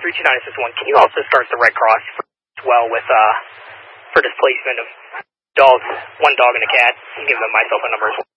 329 assist 1, can you also start the Red Cross as well with, for displacement of dogs, one dog and a cat? Give them myself a number as well.